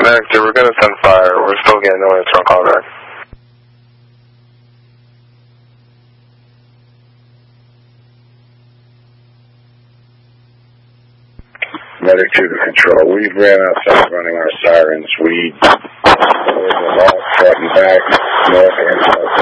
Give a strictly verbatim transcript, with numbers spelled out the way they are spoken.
Connector, we're going to send fire. We're still getting no answer on call back. Medic two to control. We ran outside running our sirens. We were all front and back, north and south